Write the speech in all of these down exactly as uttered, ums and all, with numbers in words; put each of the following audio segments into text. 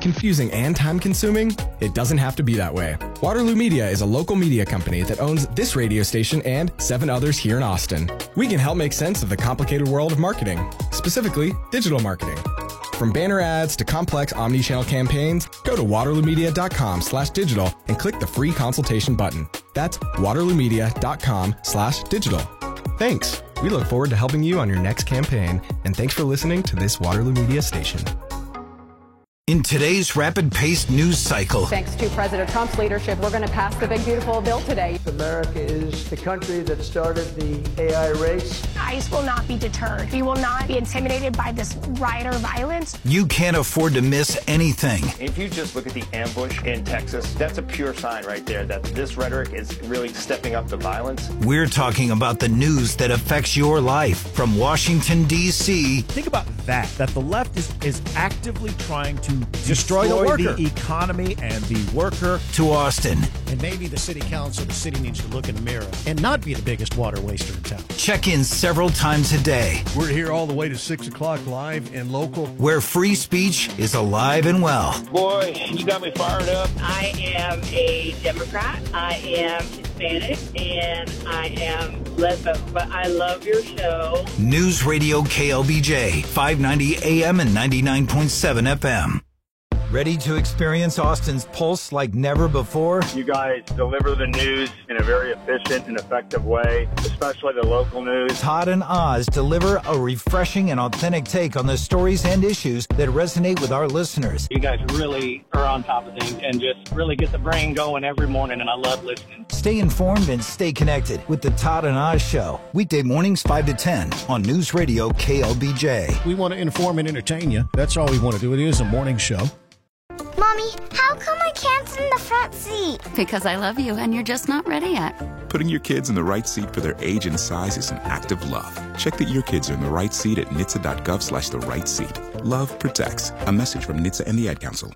confusing and time-consuming? It doesn't have to be that way. Waterloo Media is a local media company that owns this radio station and seven others here in Austin. We can help make sense of the complicated world of marketing, specifically digital marketing. From banner ads to complex omni-channel campaigns, go to waterloomedia.com slash digital and click the free consultation button. That's waterloomedia.com slash digital. Thanks. We look forward to helping you on your next campaign, and thanks for listening to this Waterloo Media station. In today's rapid-paced news cycle. Thanks to President Trump's leadership, we're going to pass the big, beautiful bill today. America is the country that started the A I race. ICE will not be deterred. We will not be intimidated by this rioter violence. You can't afford to miss anything. If you just look at the ambush in Texas, that's a pure sign right there that this rhetoric is really stepping up the violence. We're talking about the news that affects your life from Washington, D C Think about that, that the left is, is actively trying to Destroy, destroy the, the economy and the worker. To Austin. And maybe the city council, the city needs to look in the mirror and not be the biggest water waster in town. Check in several times a day. We're here all the way to six o'clock live and local. Where free speech is alive and well. Boy, you got me fired up. I am a Democrat. I am Hispanic. And I am lesbian. But I love your show. News Radio K L B J, five ninety A M and ninety-nine point seven F M. Ready to experience Austin's pulse like never before? You guys deliver the news in a very efficient and effective way, especially the local news. Todd and Oz deliver a refreshing and authentic take on the stories and issues that resonate with our listeners. You guys really are on top of things and just really get the brain going every morning, and I love listening. Stay informed and stay connected with the Todd and Oz Show. Weekday mornings five to ten on News Radio K L B J. We want to inform and entertain you. That's all we want to do. It is a morning show. Mommy, how come I can't sit in the front seat? Because I love you and you're just not ready yet. Putting your kids in the right seat for their age and size is an act of love. Check that your kids are in the right seat at N H T S A dot gov slash the right seat. Love protects. A message from N H T S A and the Ad Council.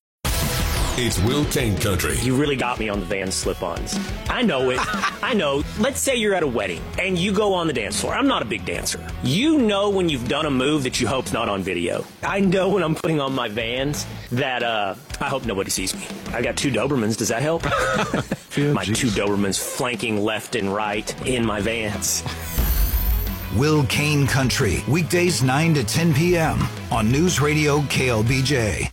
It's Will Kane Country. You really got me on the Vans slip-ons. I know it. I know. Let's say you're at a wedding and you go on the dance floor. I'm not a big dancer. You know when you've done a move that you hope's not on video. I know when I'm putting on my Vans that uh, I hope nobody sees me. I got two Dobermans. Does that help? My two Dobermans flanking left and right in my Vans. Will Kane Country, weekdays nine to ten p.m. on News Radio K L B J.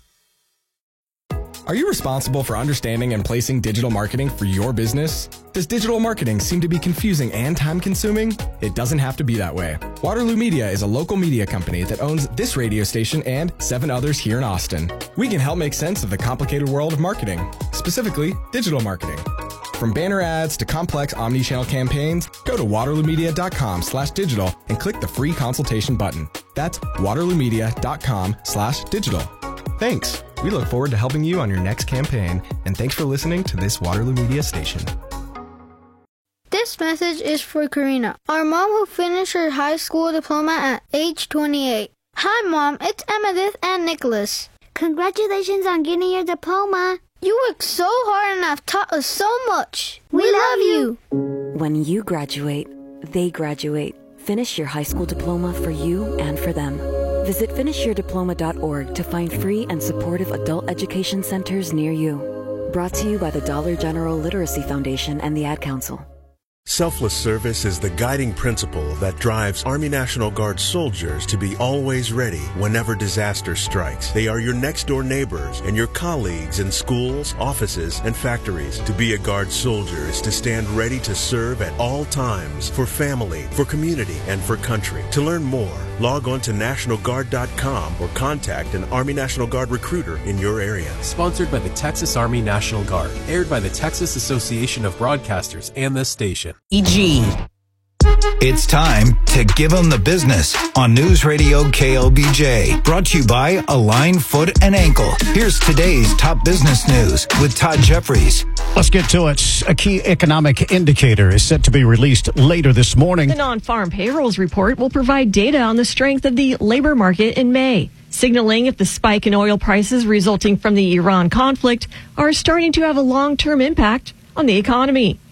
Are you responsible for understanding and placing digital marketing for your business? Does digital marketing seem to be confusing and time-consuming? It doesn't have to be that way. Waterloo Media is a local media company that owns this radio station and seven others here in Austin. We can help make sense of the complicated world of marketing, specifically digital marketing. From banner ads to complex omni-channel campaigns, go to waterloomedia.com slash digital and click the free consultation button. That's waterloomedia.com slash digital. Thanks. We look forward to helping you on your next campaign, and thanks for listening to this Waterloo Media station. This message is for Karina, our mom who finished her high school diploma at age twenty-eight. Hi, Mom. It's Emmettith and Nicholas. Congratulations on getting your diploma. You worked so hard and have taught us so much. We, we love you. When you graduate, they graduate. Finish your high school diploma for you and for them. Visit finish your diploma dot org to find free and supportive adult education centers near you. Brought to you by the Dollar General Literacy Foundation and the Ad Council. Selfless service is the guiding principle that drives Army National Guard soldiers to be always ready whenever disaster strikes. They are your next-door neighbors and your colleagues in schools, offices, and factories. To be a Guard soldier is to stand ready to serve at all times for family, for community, and for country. To learn more, log on to National Guard dot com or contact an Army National Guard recruiter in your area. Sponsored by the Texas Army National Guard. Aired by the Texas Association of Broadcasters and this station. E G. It's time to give them the business on News Radio K L B J. Brought to you by Align Foot and Ankle. Here's today's top business news with Todd Jeffries. Let's get to it. A key economic indicator is set to be released later this morning. The non-farm payrolls report will provide data on the strength of the labor market in May, signaling if the spike in oil prices resulting from the Iran conflict are starting to have a long-term impact on the economy.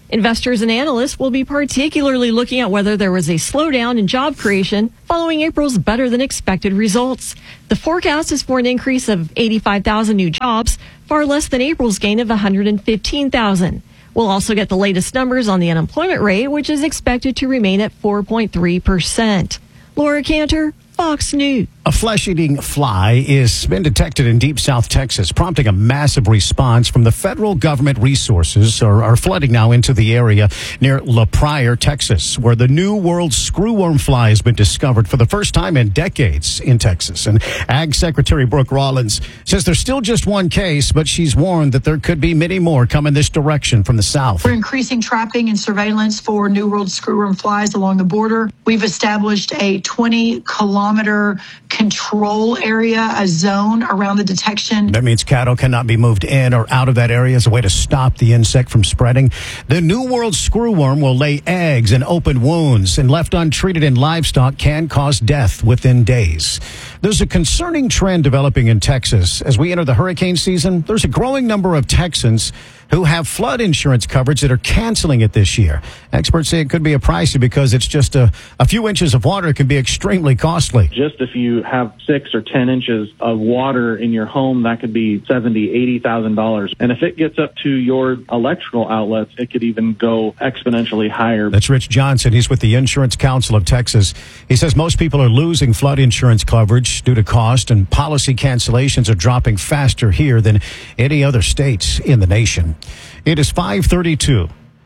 Investors and analysts will be particularly looking at whether there was a slowdown in job creation following April's better-than-expected results. The forecast is for an increase of eighty-five thousand new jobs, far less than April's gain of one hundred fifteen thousand. We'll also get the latest numbers on the unemployment rate, which is expected to remain at four point three percent. Laura Cantor, Fox News. A flesh-eating fly is been detected in deep South Texas, prompting a massive response from the federal government. Resources are, are flooding now into the area near La Pryor, Texas, where the New World screwworm fly has been discovered for the first time in decades in Texas. And Ag Secretary Brooke Rollins says there's still just one case, but she's warned that there could be many more coming this direction from the south. We're increasing trapping and surveillance for New World screwworm flies along the border. We've established a twenty kilometer control area, a zone around the detection. That means cattle cannot be moved in or out of that area as a way to stop the insect from spreading. The New World screwworm will lay eggs in open wounds, and left untreated in livestock can cause death within days. There's a concerning trend developing in Texas. As we enter the hurricane season, there's a growing number of Texans who have flood insurance coverage that are canceling it this year. Experts say it could be a pricey because it's just a, a few inches of water. It can be extremely costly. Just if you have six or ten inches of water in your home, that could be seventy, eighty thousand dollars. And if it gets up to your electrical outlets, it could even go exponentially higher. That's Rich Johnson. He's with the Insurance Council of Texas. He says most people are losing flood insurance coverage due to cost, and policy cancellations are dropping faster here than any other states in the nation. It is five thirty-two.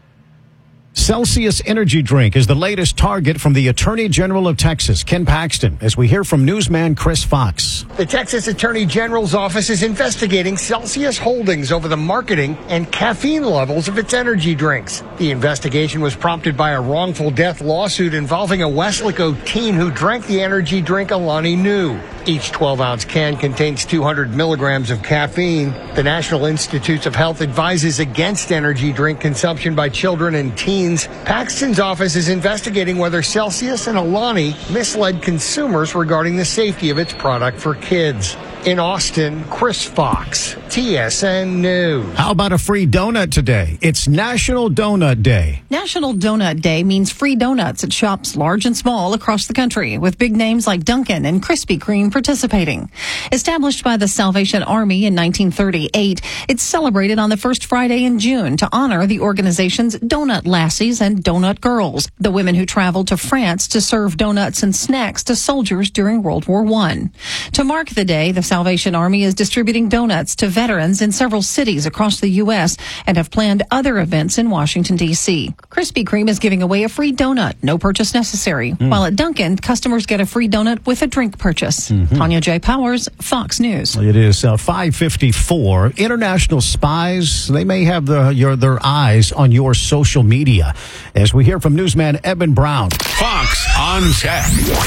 Celsius Energy Drink is the latest target from the Attorney General of Texas, Ken Paxton, as we hear from newsman Chris Fox. The Texas Attorney General's office is investigating Celsius Holdings over the marketing and caffeine levels of its energy drinks. The investigation was prompted by a wrongful death lawsuit involving a Weslaco teen who drank the energy drink Alani Nu. Each twelve-ounce can contains two hundred milligrams of caffeine. The National Institutes of Health advises against energy drink consumption by children and teens. Paxton's office is investigating whether Celsius and Alani misled consumers regarding the safety of its product for kids. In Austin, Chris Fox, T S N News. How about a free donut today? It's National Donut Day. National Donut Day means free donuts at shops large and small across the country, with big names like Dunkin' and Krispy Kreme participating. Established by the Salvation Army in nineteen thirty-eight, it's celebrated on the first Friday in June to honor the organization's Donut Lassies and Donut Girls, the women who traveled to France to serve donuts and snacks to soldiers during World War One. To mark the day, the Salvation Army is distributing donuts to veterans in several cities across the U S and have planned other events in Washington, D C. Krispy Kreme is giving away a free donut, no purchase necessary, mm. while at Dunkin', customers get a free donut with a drink purchase. Mm-hmm. Tanya J. Powers, Fox News. It is uh, five fifty-four. International spies, they may have the, your, their eyes on your social media, as we hear from newsman Eben Brown. Fox on Tech.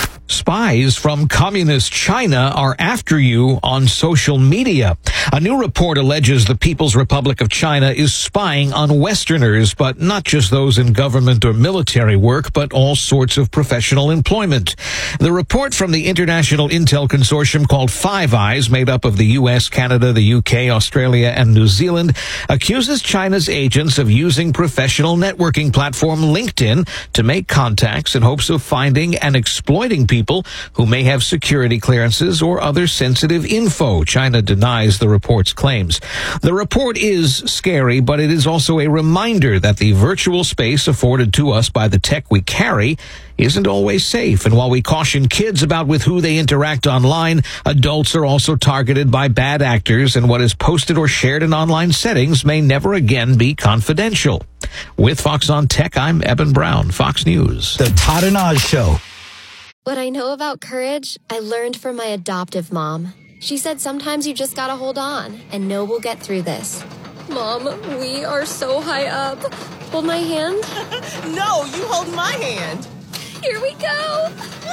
Spies from communist China are after you on social media. A new report alleges the People's Republic of China is spying on Westerners, but not just those in government or military work, but all sorts of professional employment. The report from the International Intel Consortium called Five Eyes, made up of the U S, Canada, the U K, Australia, and New Zealand, accuses China's agents of using professional networking platform LinkedIn to make contacts in hopes of finding and exploiting people people who may have security clearances or other sensitive info. China denies the report's claims. The report is scary, but it is also a reminder that the virtual space afforded to us by the tech we carry isn't always safe. And while we caution kids about with who they interact online, adults are also targeted by bad actors, and what is posted or shared in online settings may never again be confidential. With Fox on Tech, I'm Eben Brown, Fox News. The Todd and Oz Show. What I know about courage, I learned from my adoptive mom. She said sometimes you just gotta hold on and know we'll get through this. Mom, we are so high up. Hold my hand. No, you hold my hand. Here we go.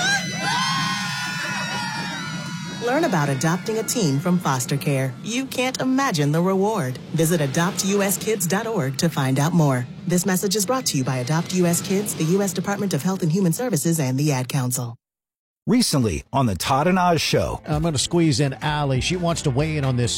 Learn about adopting a teen from foster care. You can't imagine the reward. Visit adopt u s kids dot org to find out more. This message is brought to you by Adopt U S Kids, the U S Department of Health and Human Services, and the Ad Council. Recently on the Todd and Oz Show. I'm going to squeeze in Allie. She wants to weigh in on this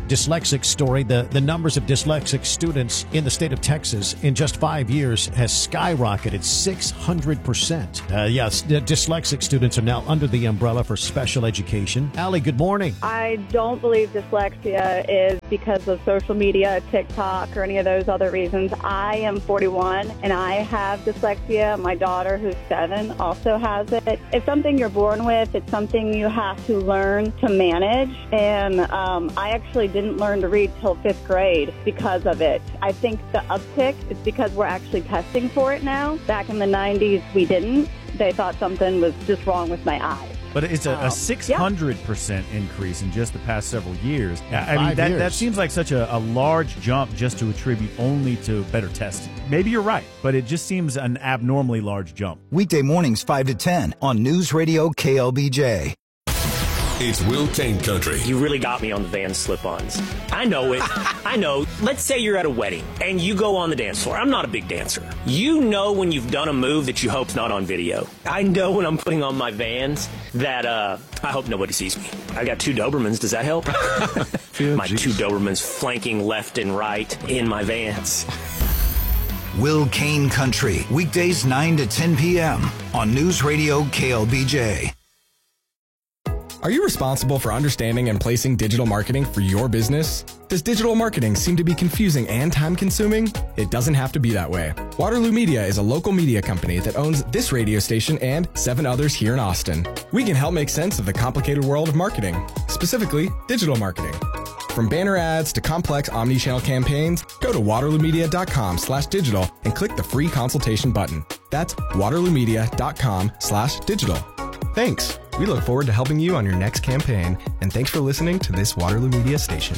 dyslexic story. The, the numbers of dyslexic students in the state of Texas in just five years has skyrocketed six hundred percent. Uh, yes, the dyslexic students are now under the umbrella for special education. Allie, good morning. I don't believe dyslexia is because of social media, TikTok, or any of those other reasons. I am forty-one, and I have dyslexia. My daughter, who's seven, also has it. It's something you're born with. It's something you have to learn to manage, and um, I actually didn't learn to read till fifth grade because of it. I think the uptick is because we're actually testing for it now. Back in the nineties, we didn't. They thought something was just wrong with my eyes. But it's a, a six hundred percent yeah. increase in just the past several years. I mean, that, that seems like such a, a large jump just to attribute only to better testing. Maybe you're right, but it just seems an abnormally large jump. Weekday mornings five to ten on News Radio K L B J. It's Will Kane Country. You really got me on the Vans slip-ons. I know it. I know. Let's say you're at a wedding and you go on the dance floor. I'm not a big dancer. You know when you've done a move that you hope's not on video. I know when I'm putting on my Vans that uh, I hope nobody sees me. I got two Dobermans. Does that help? yeah, my geez. two Dobermans flanking left and right in my Vans. Will Kane Country. Weekdays nine to ten p.m. on News Radio K L B J. Are you responsible for understanding and placing digital marketing for your business? Does digital marketing seem to be confusing and time-consuming? It doesn't have to be that way. Waterloo Media is a local media company that owns this radio station and seven others here in Austin. We can help make sense of the complicated world of marketing, specifically digital marketing. From banner ads to complex omni-channel campaigns, go to waterloomedia.com slash digital and click the free consultation button. That's waterloomedia.com slash digital. Thanks. We look forward to helping you on your next campaign, and thanks for listening to this Waterloo Media station.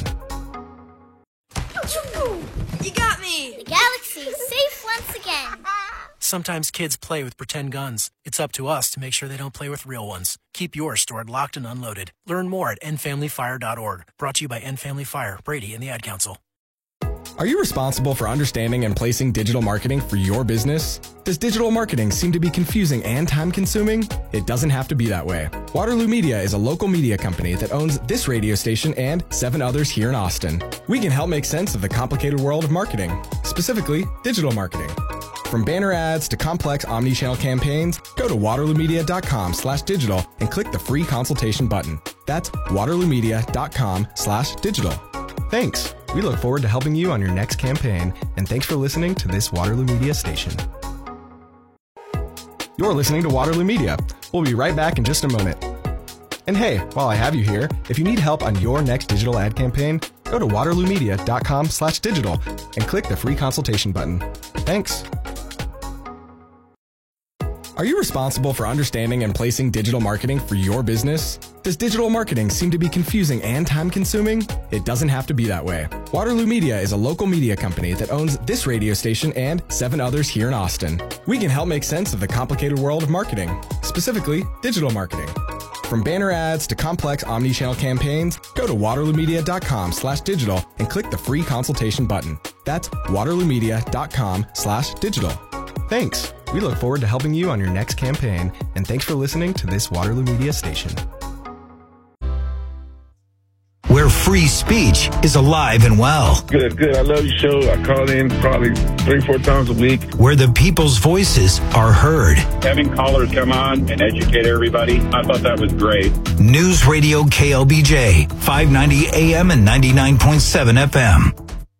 You got me! The galaxy is safe once again. Sometimes kids play with pretend guns. It's up to us to make sure they don't play with real ones. Keep yours stored locked and unloaded. Learn more at end family fire dot org. Brought to you by End Family Fire, Brady, and the Ad Council. Are you responsible for understanding and placing digital marketing for your business? Does digital marketing seem to be confusing and time-consuming? It doesn't have to be that way. Waterloo Media is a local media company that owns this radio station and seven others here in Austin. We can help make sense of the complicated world of marketing, specifically digital marketing. From banner ads to complex omni-channel campaigns, go to waterloomedia.com slash digital and click the free consultation button. That's waterloomedia.com slash digital. Thanks. We look forward to helping you on your next campaign, and thanks for listening to this Waterloo Media station. You're listening to Waterloo Media. We'll be right back in just a moment. And hey, while I have you here, if you need help on your next digital ad campaign, go to waterloomedia.com slash digital and click the free consultation button. Thanks. Are you responsible for understanding and placing digital marketing for your business? Does digital marketing seem to be confusing and time-consuming? It doesn't have to be that way. Waterloo Media is a local media company that owns this radio station and seven others here in Austin. We can help make sense of the complicated world of marketing, specifically digital marketing. From banner ads to complex omni-channel campaigns, go to waterloomedia.com slash digital and click the free consultation button. That's waterloomedia.com slash digital. Thanks. We look forward to helping you on your next campaign, and thanks for listening to this Waterloo Media station. Where free speech is alive and well. Good, good. I love your show. I call in probably three, four times a week. Where the people's voices are heard. Having callers come on and educate everybody, I thought that was great. News Radio K L B J, five ninety A M and ninety-nine point seven F M.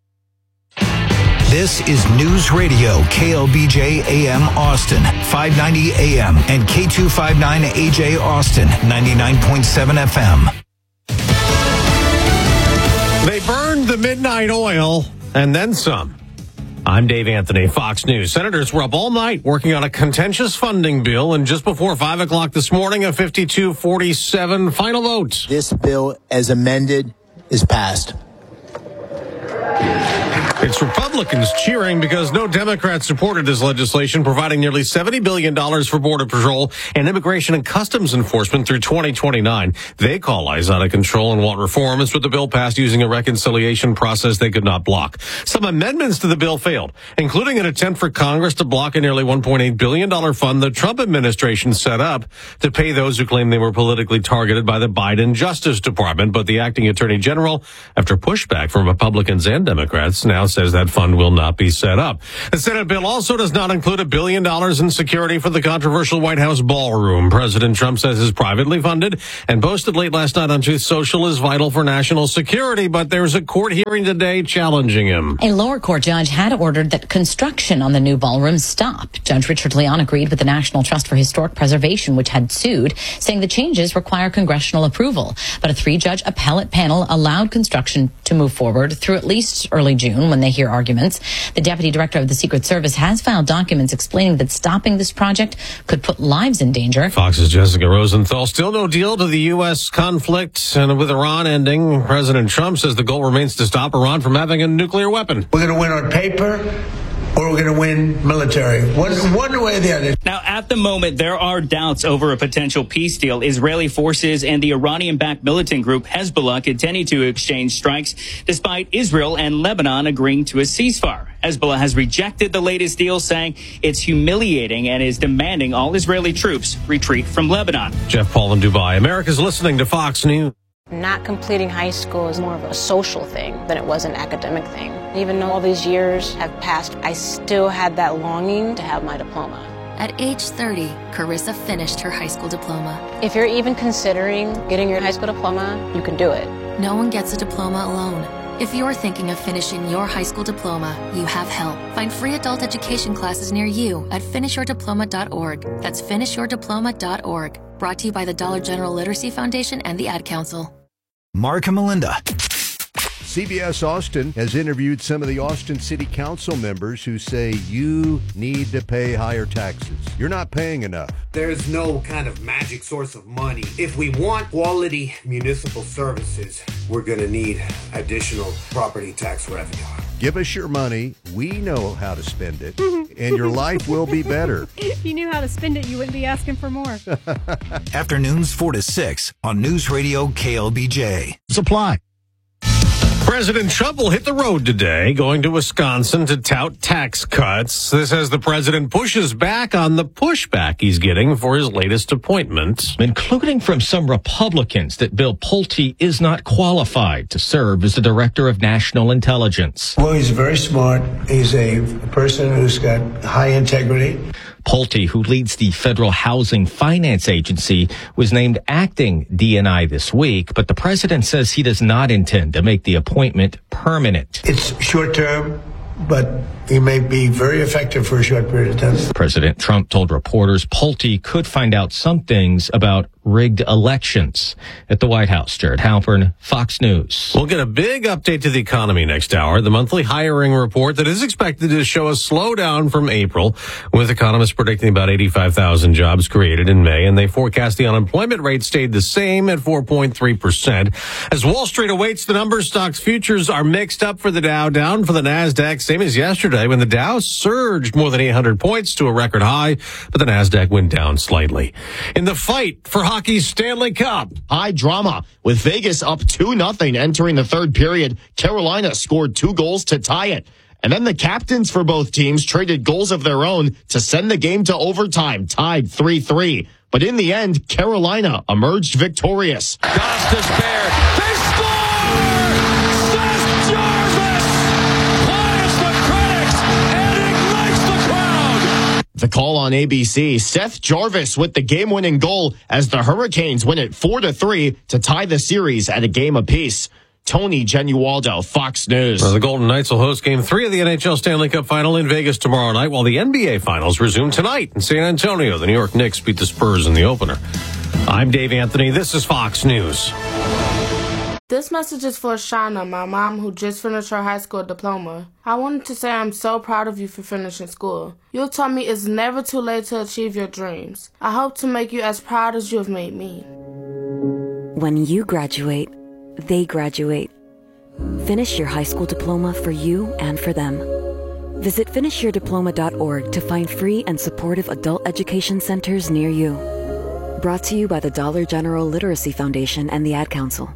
This is News Radio K L B J A M Austin, five ninety A M, and K two fifty-nine A J Austin, ninety-nine point seven F M. They burned the midnight oil and then some. I'm Dave Anthony, Fox News. Senators were up all night working on a contentious funding bill, and just before five o'clock this morning, a fifty-two forty-seven final vote. This bill, as amended, is passed. It's Republicans cheering because no Democrats supported his legislation providing nearly seventy billion dollars for Border Patrol and Immigration and Customs Enforcement through twenty twenty-nine. They call eyes out of control and want reforms, but the bill passed using a reconciliation process they could not block. Some amendments to the bill failed, including an attempt for Congress to block a nearly one point eight billion dollars fund the Trump administration set up to pay those who claim they were politically targeted by the Biden Justice Department. But the acting attorney general, after pushback from Republicans and Democrats, now says that fund will not be set up. The Senate bill also does not include a billion dollars in security for the controversial White House ballroom. President Trump says is privately funded and boasted late last night on Truth Social is vital for national security, but there's a court hearing today challenging him. A lower court judge had ordered that construction on the new ballroom stop. Judge Richard Leon agreed with the National Trust for Historic Preservation, which had sued, saying the changes require congressional approval. But a three-judge appellate panel allowed construction to move forward through at least early June when they hear arguments. The deputy director of the Secret Service has filed documents explaining that stopping this project could put lives in danger. Fox's Jessica Rosenthal. Still no deal to the U S conflict, and with Iran ending, President Trump says the goal remains to stop Iran from having a nuclear weapon. We're going to win on paper, or we're going to win military. One, one way or the other. Now, at the moment, there are doubts over a potential peace deal. Israeli forces and the Iranian-backed militant group Hezbollah continue to exchange strikes, despite Israel and Lebanon agreeing to a ceasefire. Hezbollah has rejected the latest deal, saying it's humiliating and is demanding all Israeli troops retreat from Lebanon. Jeff Paul in Dubai. America's listening to Fox News. Not completing high school is more of a social thing than it was an academic thing. Even though all these years have passed, I still had that longing to have my diploma. At age thirty, Carissa finished her high school diploma. If you're even considering getting your high school diploma, you can do it. No one gets a diploma alone. If you're thinking of finishing your high school diploma, you have help. Find free adult education classes near you at finish your diploma dot org. That's finish your diploma dot org. Brought to you by the Dollar General Literacy Foundation and the Ad Council. Mark and Melinda. C B S Austin has interviewed some of the Austin City Council members who say you need to pay higher taxes. You're not paying enough. There's no kind of magic source of money. If we want quality municipal services, we're going to need additional property tax revenue. Give us your money. We know how to spend it, and your life will be better. If you knew how to spend it, you wouldn't be asking for more. Afternoons four to six on News Radio K L B J. Supply. President Trump will hit the road today, going to Wisconsin to tout tax cuts. This as the president pushes back on the pushback he's getting for his latest appointment. Including from some Republicans that Bill Pulte is not qualified to serve as the Director of National Intelligence. Well, he's very smart. He's a person who's got high integrity. Pulte, who leads the Federal Housing Finance Agency, was named acting D N I this week, but the president says he does not intend to make the appointment permanent. It's short term, but he may be very effective for a short period of time. President Trump told reporters Pulte could find out some things about rigged elections. At the White House, Jared Halpern, Fox News. We'll get a big update to the economy next hour. The monthly hiring report that is expected to show a slowdown from April, with economists predicting about eighty-five thousand jobs created in May, and they forecast the unemployment rate stayed the same at four point three percent. As Wall Street awaits the numbers, stocks futures are mixed up for the Dow, down for the NASDAQ, same as yesterday when the Dow surged more than eight hundred points to a record high, but the NASDAQ went down slightly. In the fight for hockey's Stanley Cup, high drama with Vegas up two nothing entering the third period. Carolina scored two goals to tie it. And then the captains for both teams traded goals of their own to send the game to overtime, tied three three. But in the end, Carolina emerged victorious. Costas Bear, they score! Seth Jarvis quiets the critics and ignites the crowd. The call on A B C, Seth Jarvis with the game-winning goal as the Hurricanes win it four to three to tie the series at a game apiece. Tony Genualdo, Fox News. Well, the Golden Knights will host Game three of the N H L Stanley Cup Final in Vegas tomorrow night, while the N B A Finals resume tonight in San Antonio. The New York Knicks beat the Spurs in the opener. I'm Dave Anthony. This is Fox News. This message is for Shauna, my mom, who just finished her high school diploma. I wanted to say I'm so proud of you for finishing school. You taught me it's never too late to achieve your dreams. I hope to make you as proud as you have made me. When you graduate, they graduate. Finish your high school diploma for you and for them. Visit finish your diploma dot org to find free and supportive adult education centers near you. Brought to you by the Dollar General Literacy Foundation and the Ad Council.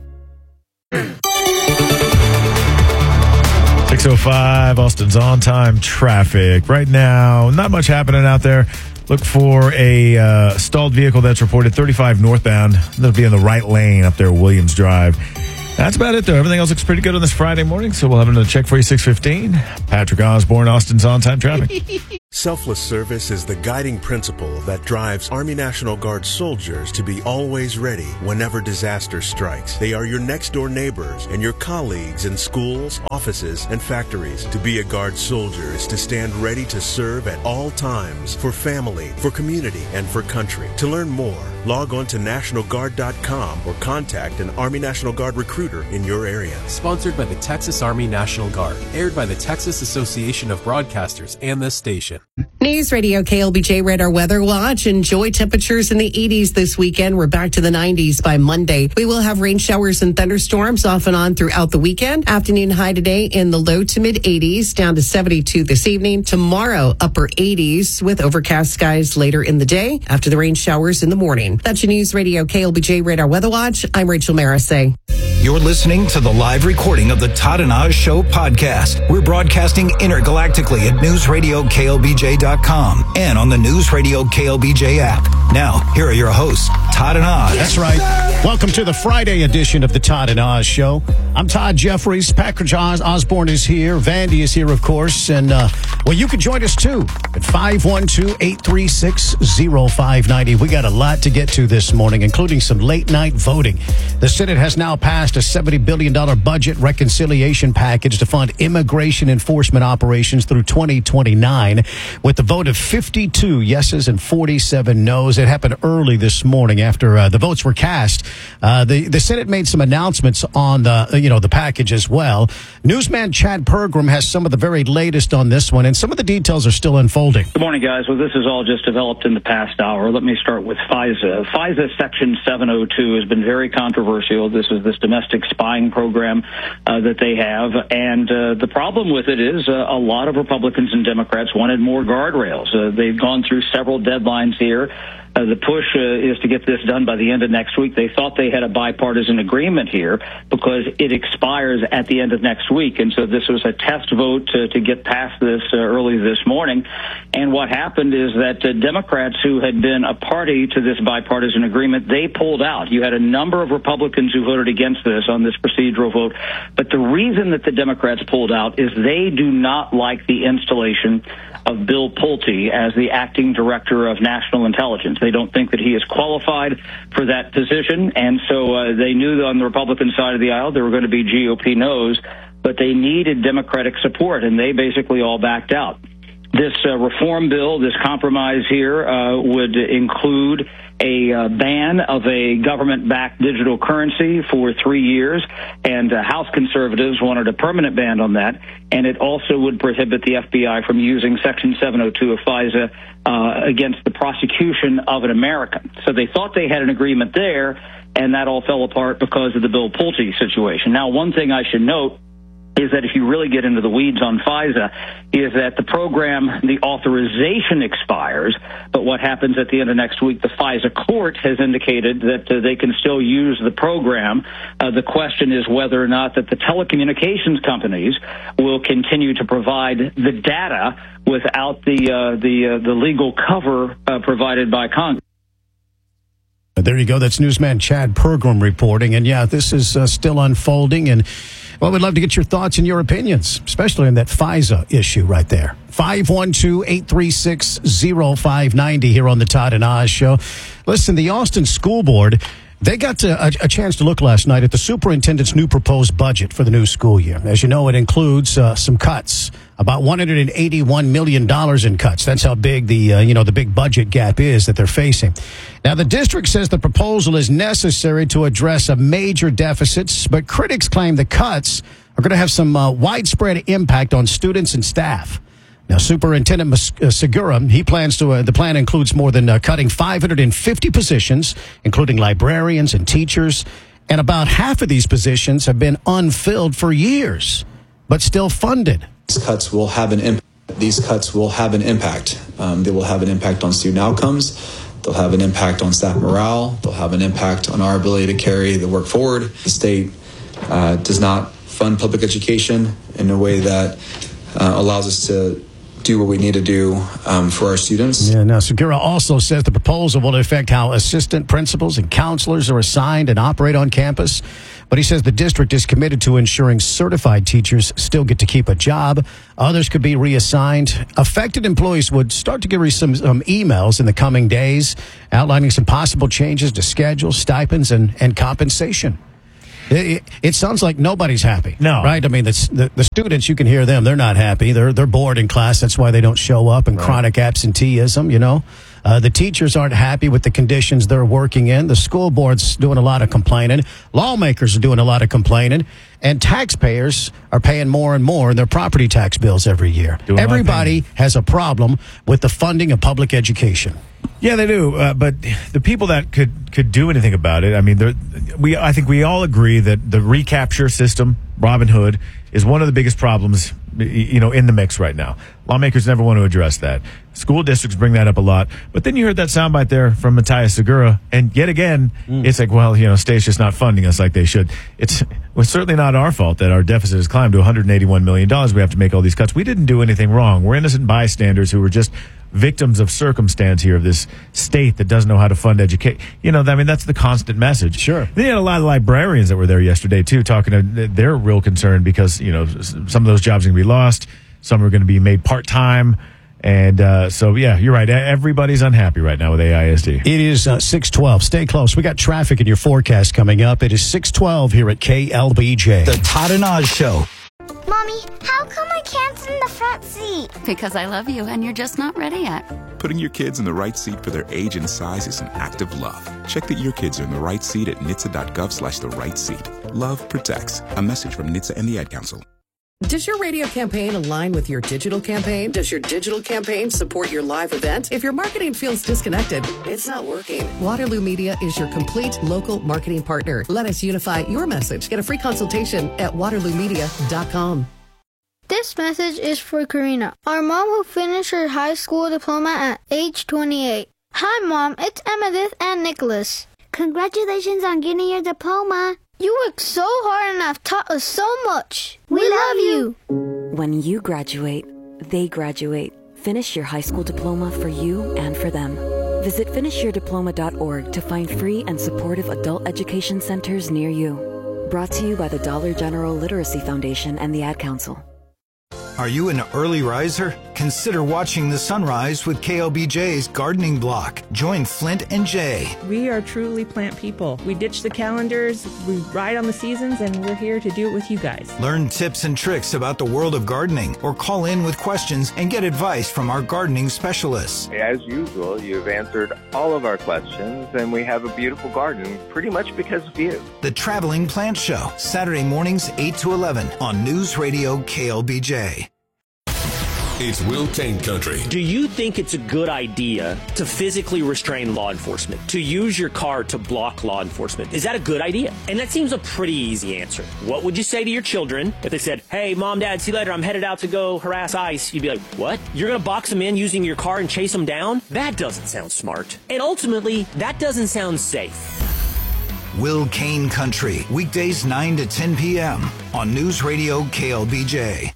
six oh five, Austin's on-time traffic. Right now, not much happening out there. Look for a uh, stalled vehicle that's reported thirty-five northbound. That'll be in the right lane up there, Williams Drive. That's about it, though. Everything else looks pretty good on this Friday morning, so we'll have another check for you, six fifteen. Patrick Osborne, Austin's on-time traffic. Selfless service is the guiding principle that drives Army National Guard soldiers to be always ready whenever disaster strikes. They are your next-door neighbors and your colleagues in schools, offices, and factories. To be a Guard soldier is to stand ready to serve at all times for family, for community, and for country. To learn more, log on to National Guard dot com or contact an Army National Guard recruiter in your area. Sponsored by the Texas Army National Guard. Aired by the Texas Association of Broadcasters and this station. News Radio K L B J Radar Weather Watch. Enjoy temperatures in the eighties this weekend. We're back to the nineties by Monday. We will have rain showers and thunderstorms off and on throughout the weekend. Afternoon high today in the low to mid eighties, down to seventy-two this evening. Tomorrow, upper eighties with overcast skies later in the day after the rain showers in the morning. That's your News Radio K L B J Radar Weather Watch. I'm Rachel Marisay. You're listening to the live recording of the Todd and Oz Show podcast. We're broadcasting intergalactically at news radio K L B J dot com and on the News Radio K L B J app. Now, here are your hosts, Todd and Oz. That's right. Welcome to the Friday edition of the Todd and Oz Show. I'm Todd Jeffries. Patrick Os- Osborne is here. Vandy is here, of course. And, uh, well, you can join us, too, at five one two, eight three six, oh five nine oh. We got a lot to get to this morning, including some late-night voting. The Senate has now passed a seventy billion dollars budget reconciliation package to fund immigration enforcement operations through twenty twenty-nine with the vote of fifty-two yeses and forty-seven noes. It happened early this morning after uh, the votes were cast. Uh, the, the Senate made some announcements on the, you know, the package as well. Newsman Chad Pergram has some of the very latest on this one, and some of the details are still unfolding. Good morning, guys. Well, this is all just developed in the past hour. Let me start with FISA. FISA Section seven oh two has been very controversial. This is this domestic spying program uh, that they have, and uh, the problem with it is uh, a lot of Republicans and Democrats wanted more guardrails. Uh, they've gone through several deadlines here. Uh, the push uh, is to get this done by the end of next week. They thought they had a bipartisan agreement here because it expires at the end of next week. And so this was a test vote to, to get past this uh, early this morning. And what happened is that uh, Democrats who had been a party to this bipartisan agreement, they pulled out. You had a number of Republicans who voted against this on this procedural vote. But the reason that the Democrats pulled out is they do not like the installation of Bill Pulte as the acting director of national intelligence. They don't think that he is qualified for that position, and so uh, they knew that on the Republican side of the aisle there were going to be G O P no's, but they needed Democratic support, and they basically all backed out. This uh, reform bill, this compromise here, uh, would include a uh, ban of a government-backed digital currency for three years, and uh, House conservatives wanted a permanent ban on that, and it also would prohibit the F B I from using Section seven oh two of FISA uh, against the prosecution of an American. So they thought they had an agreement there, and that all fell apart because of the Bill Pulte situation. Now, one thing I should note is that if you really get into the weeds on FISA, is that the program, the authorization expires, but what happens at the end of next week, the FISA court has indicated that uh, they can still use the program. Uh, the question is whether or not that the telecommunications companies will continue to provide the data without the uh, the uh, the legal cover uh, provided by Congress. There you go. That's newsman Chad Pergram reporting. And yeah, this is uh, still unfolding. And well, we'd love to get your thoughts and your opinions, especially on that FISA issue right there. five one two, eight three six, oh five nine oh here on the Todd and Oz Show. Listen, the Austin School Board, they got to, a, a chance to look last night at the superintendent's new proposed budget for the new school year. As you know, it includes uh, some cuts, about one hundred eighty-one million dollars in cuts. That's how big the, uh, you know, the big budget gap is that they're facing. Now, the district says the proposal is necessary to address a major deficits, but critics claim the cuts are going to have some uh, widespread impact on students and staff. Now, Superintendent Segura, he plans to, uh, the plan includes more than uh, cutting five hundred fifty positions, including librarians and teachers, And about half of these positions have been unfilled for years, but still funded. These cuts will have an impact. These cuts will have an impact. Um, they will have an impact on student outcomes. They'll have an impact on staff morale. They'll have an impact on our ability to carry the work forward. The state uh, does not fund public education in a way that uh, allows us to do what we need to do um, for our students. Yeah, now Segura also says the proposal will affect how assistant principals and counselors are assigned and operate on campus. But he says the district is committed to ensuring certified teachers still get to keep a job. Others could be reassigned. Affected employees would start to get some, some emails in the coming days outlining some possible changes to schedules, stipends, and, and compensation. It, it sounds like nobody's happy. No. Right? I mean, the, the, the students, you can hear them. They're not happy. They're they're bored in class. That's why they don't show up, and right. Chronic absenteeism, you know. Uh, the teachers aren't happy with the conditions they're working in. The school board's doing a lot of complaining. Lawmakers are doing a lot of complaining. And taxpayers are paying more and more in their property tax bills every year. Doing Everybody has a problem with the funding of public education. Yeah, they do. Uh, but the people that could, could do anything about it, I mean, we I think we all agree that the recapture system, Robin Hood, is one of the biggest problems, you know, in the mix right now. Lawmakers never want to address that. School districts bring that up a lot. But then you heard that soundbite there from Matthias Segura, and yet again, mm. it's like, well, you know, state's just not funding us like they should. It's well, certainly not our fault that our deficit has climbed to one hundred eighty-one million dollars. We have to make all these cuts. We didn't do anything wrong. We're innocent bystanders who were just victims of circumstance here of this state that doesn't know how to fund education. You know, I mean, that's the constant message. Sure. Then you had a lot of librarians that were there yesterday, too, talking to, they're real concerned because, you know, some of those jobs are going to be lost. Some are going to be made part-time. And uh, so, yeah, you're right. Everybody's unhappy right now with A I S D. It is uh, six twelve. Stay close. We got traffic in your forecast coming up. It is six twelve here at K L B J. The Todd and Oz Show. Mommy, how come I can't sit in the front seat? Because I love you and you're just not ready yet. Putting your kids in the right seat for their age and size is an act of love. Check that your kids are in the right seat at N H T S A dot gov slash the right seat. Love protects. A message from N H T S A and the Ad Council. Does your radio campaign align with your digital campaign? Does your digital campaign support your live event? If your marketing feels disconnected, it's not working. Waterloo Media is your complete local marketing partner. Let us unify your message. Get a free consultation at waterloo media dot com. This message is for Karina, our mom who finished her high school diploma at age twenty-eight. Hi, Mom. It's Emmettith and Nicholas. Congratulations on getting your diploma. You worked so hard and have taught us so much. We, we love you. When you graduate, they graduate. Finish your high school diploma for you and for them. Visit finish your diploma dot org to find free and supportive adult education centers near you. Brought to you by the Dollar General Literacy Foundation and the Ad Council. Are you an early riser? Consider watching the sunrise with K L B J's Gardening Block. Join Flint and Jay. We are truly plant people. We ditch the calendars, we ride on the seasons, and we're here to do it with you guys. Learn tips and tricks about the world of gardening, or call in with questions and get advice from our gardening specialists. As usual, you've answered all of our questions, and we have a beautiful garden pretty much because of you. The Traveling Plant Show, Saturday mornings eight to eleven on News Radio K L B J. It's Will Kane Country. Do you think it's a good idea to physically restrain law enforcement, to use your car to block law enforcement? Is that a good idea? And that seems a pretty easy answer. What would you say to your children if they said, hey, Mom, Dad, see you later, I'm headed out to go harass ICE? You'd be like, what? You're going to box them in using your car and chase them down? That doesn't sound smart. And ultimately, that doesn't sound safe. Will Kane Country, weekdays nine to ten p.m. on News Radio K L B J.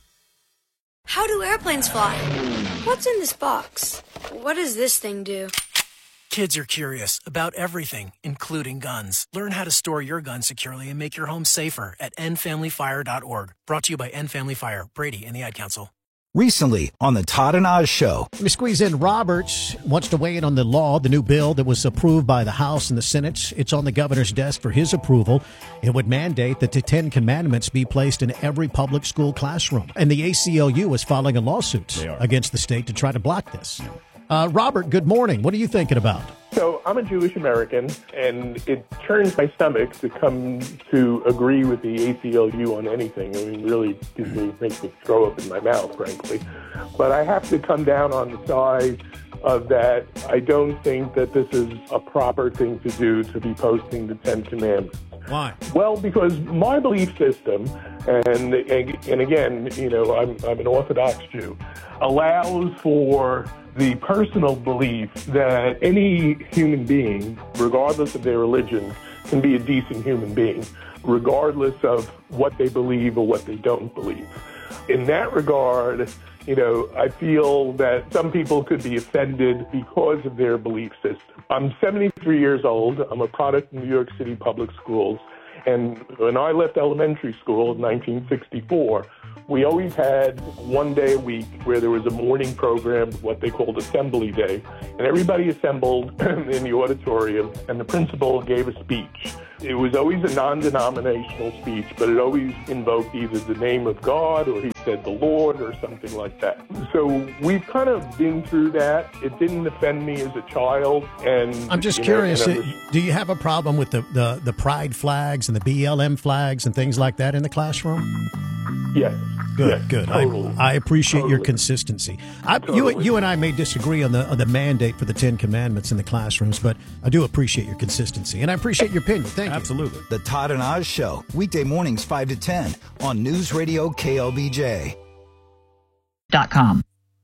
How do airplanes fly? What's in this box? What does this thing do? Kids are curious about everything, including guns. Learn how to store your gun securely and make your home safer at end family fire dot org. Brought to you by End Family Fire, Brady, and the Ad Council. Recently on the Todd and Oz Show. Let me squeeze in. Roberts wants to weigh in on the law, the new bill that was approved by the House and the Senate. It's on the governor's desk for his approval. It would mandate that the Ten Commandments be placed in every public school classroom. And the A C L U is filing a lawsuit against the state to try to block this. Uh, Robert, good morning. What are you thinking about? So I'm a Jewish American, and it turns my stomach to come to agree with the A C L U on anything. I mean, really gives me, makes me throw up in my mouth, frankly. But I have to come down on the side of that. I don't think that this is a proper thing to do, to be posting the Ten Commandments. Why? Well, because my belief system, and and again, you know, I'm I'm an Orthodox Jew, allows for the personal belief that any human being, regardless of their religion, can be a decent human being, regardless of what they believe or what they don't believe. In that regard, you know, I feel that some people could be offended because of their belief system. I'm seventy-three years old. I'm a product of New York City Public Schools. And when I left elementary school in nineteen sixty-four, we always had one day a week where there was a morning program, what they called Assembly Day. And everybody assembled in the auditorium, and the principal gave a speech. It was always a non-denominational speech, but it always invoked either the name of God or he said the Lord or something like that. So we've kind of been through that. It didn't offend me as a child. And I'm just you curious, know, and do you have a problem with the, the, the pride flags and the B L M flags and things like that in the classroom? Yes. Good, yes, good. Totally. I, I appreciate Totally. your consistency. I, Totally. you, you and I may disagree on the on the mandate for the Ten Commandments in the classrooms, but I do appreciate your consistency, and I appreciate your opinion. Thank you. Absolutely. The Todd and Oz Show, weekday mornings five to ten on News Radio K L B J. Dot com.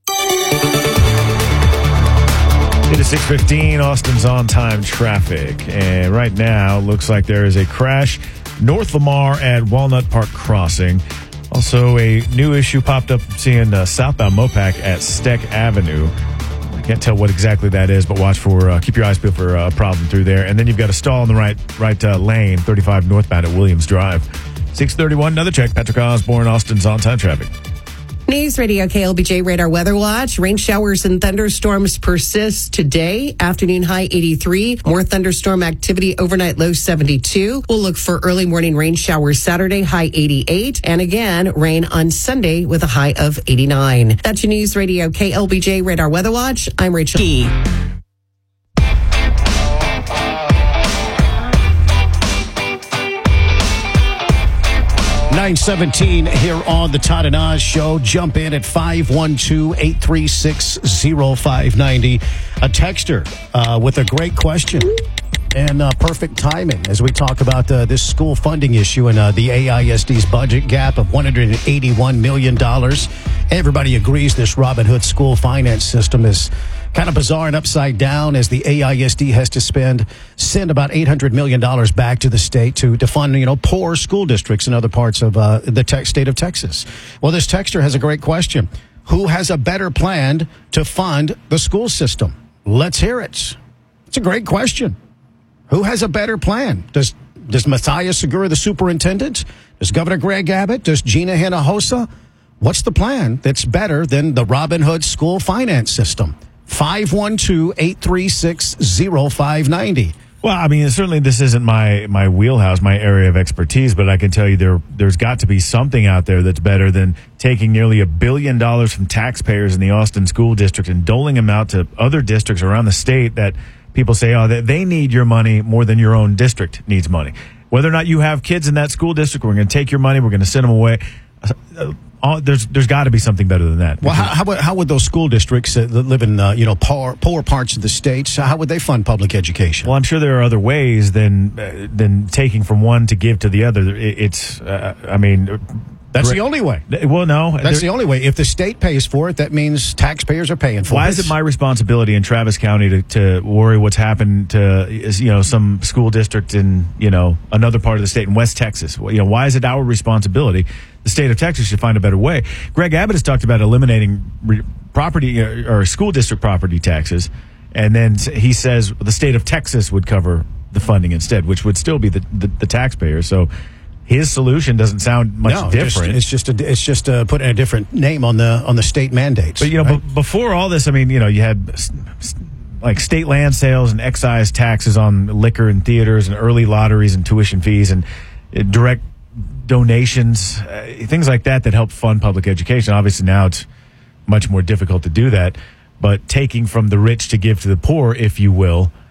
It is six fifteen, Austin's on-time traffic. And right now, looks like there is a crash north Lamar at Walnut Park Crossing. Also, a new issue popped up seeing uh, southbound Mopac at Steck Avenue. I can't tell what exactly that is, but watch for, uh, keep your eyes peeled for uh, a problem through there. And then you've got a stall in the right right uh, lane, thirty-five northbound at Williams Drive. six thirty-one, another check. Patrick Osborne, Austin's on-time traffic. News Radio K L B J Radar Weather Watch. Rain showers and thunderstorms persist today. Afternoon high eighty-three. More thunderstorm activity overnight low seventy-two. We'll look for early morning rain showers Saturday high eighty-eight. And again, rain on Sunday with a high of eighty-nine. That's your News Radio K L B J Radar Weather Watch. I'm Rachel Key. nine seventeen here on the Todd and Oz Show. Jump in at five one two, eight three six, zero five nine zero. A texter uh, with a great question and uh, perfect timing as we talk about uh, this school funding issue and uh, the A I S D's budget gap of one hundred eighty-one million dollars. Everybody agrees this Robin Hood school finance system is kind of bizarre and upside down as the A I S D has to spend, send about eight hundred million dollars back to the state to, to fund, you know, poor school districts in other parts of uh, the te- state of Texas. Well, this texter has a great question. Who has a better plan to fund the school system? Let's hear it. It's a great question. Who has a better plan? Does does Matthias Segura, the superintendent? Does Governor Greg Abbott? Does Gina Hinojosa? What's the plan that's better than the Robin Hood school finance system? five one two, eight three six, zero five nine zero. Well, I mean, certainly this isn't my, my wheelhouse, my area of expertise, but I can tell you there, there's got to be something out there that's better than taking nearly a billion dollars from taxpayers in the Austin School District and doling them out to other districts around the state that people say, oh, that they need your money more than your own district needs money. Whether or not you have kids in that school district, we're going to take your money, we're going to send them away. Uh, there's there's got to be something better than that. Well, how, how, would, how would those school districts that live in uh, you know poor, poor parts of the states, how would they fund public education? Well, I'm sure there are other ways than uh, than taking from one to give to the other. It, it's, uh, I mean, that's the only way. Well, no, that's the only way. If the state pays for it, that means taxpayers are paying for it. Why is it my responsibility in Travis County to, to worry what's happened to you know some school district in you know another part of the state in West Texas? You know, why is it our responsibility? The state of Texas should find a better way. Greg Abbott has talked about eliminating re- property or, or school district property taxes, and then he says the state of Texas would cover the funding instead, which would still be the, the, the taxpayer. So his solution doesn't sound much no, different. It's just a, it's just uh, putting a different name on the on the state mandates. But you know, right? b- before all this, I mean, you know, you had like state land sales and excise taxes on liquor and theaters and early lotteries and tuition fees and uh, direct donations, uh, things like that that help fund public education. Obviously now it's much more difficult to do that, but taking from the rich to give to the poor, if you will,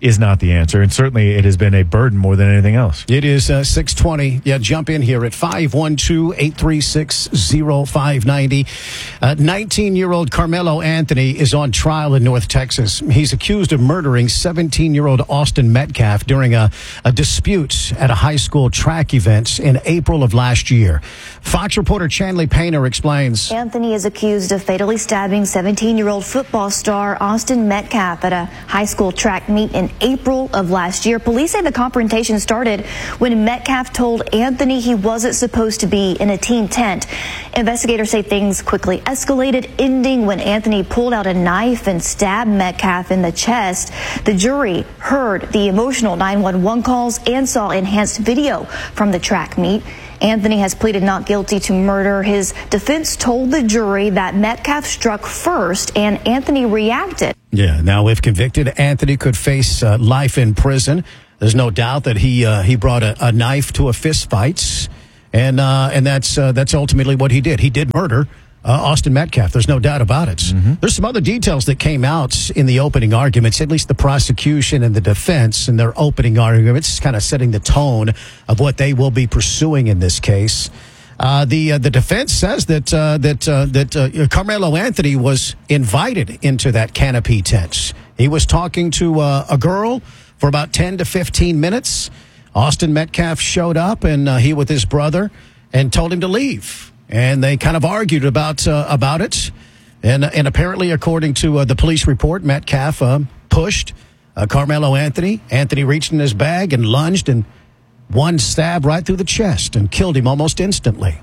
is not the answer. And certainly it has been a burden more than anything else. It is uh, six twenty. Yeah, jump in here at five one two, eight three six, zero five nine zero. Uh, nineteen-year-old Carmelo Anthony is on trial in North Texas. He's accused of murdering seventeen-year-old Austin Metcalf during a, a dispute at a high school track event in April of last year. Fox reporter Chanley Painter explains. Anthony is accused of fatally stabbing seventeen-year-old football star Austin Metcalf at a high school track meet in April of last year. Police say the confrontation started when Metcalf told Anthony he wasn't supposed to be in a team tent. Investigators say things quickly escalated, ending when Anthony pulled out a knife and stabbed Metcalf in the chest. The jury heard the emotional nine one one calls and saw enhanced video from the track meet. Anthony has pleaded not guilty to murder. His defense told the jury that Metcalf struck first and Anthony reacted. Yeah, now if convicted, Anthony could face uh, life in prison. There's no doubt that he uh, he brought a, a knife to a fist fight, and uh, and that's uh, that's ultimately what he did. He did murder uh, Austin Metcalf. There's no doubt about it. Mm-hmm. There's some other details that came out in the opening arguments, at least the prosecution and the defense in their opening arguments, kind of setting the tone of what they will be pursuing in this case. Uh, the uh, the defense says that uh, that uh, that uh, Carmelo Anthony was invited into that canopy tent. He was talking to uh, a girl for about ten to fifteen minutes. Austin Metcalf showed up, and uh, he with his brother, and told him to leave. And they kind of argued about uh, about it. And and apparently, according to uh, the police report, Metcalf uh, pushed uh, Carmelo Anthony. Anthony reached in his bag and lunged and one stab right through the chest and killed him almost instantly.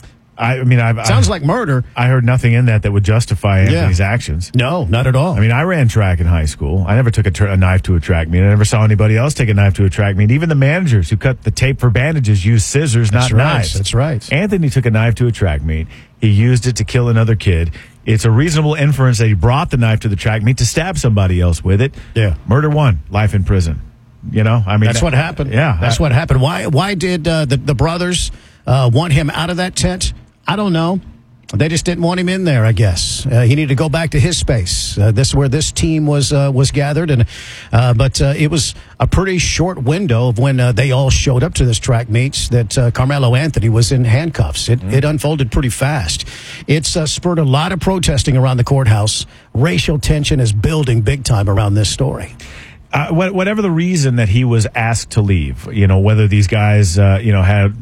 I, I mean, I've, sounds I, like murder. I heard nothing in that that would justify Anthony's yeah. actions. No, not at all. I mean, I ran track in high school. I never took a, tra- a knife to a track meet. I never saw anybody else take a knife to a track meet. Even the managers who cut the tape for bandages used scissors, That's not right. knives. That's right. Anthony took a knife to a track meet. He used it to kill another kid. It's a reasonable inference that he brought the knife to the track meet to stab somebody else with it. Yeah. Murder one, life in prison. You know, I mean, that's what happened. Yeah, that's I, what happened. Why? Why did uh, the the brothers uh, want him out of that tent? I don't know. They just didn't want him in there, I guess. Uh, he needed to go back to his space. Uh, this is where this team was uh, was gathered, and uh, but uh, it was a pretty short window of when uh, they all showed up to this track meet that uh, Carmelo Anthony was in handcuffs. It, mm. it unfolded pretty fast. It's uh, spurred a lot of protesting around the courthouse. Racial tension is building big time around this story. Uh, whatever the reason that he was asked to leave, you know, whether these guys, uh, you know, had,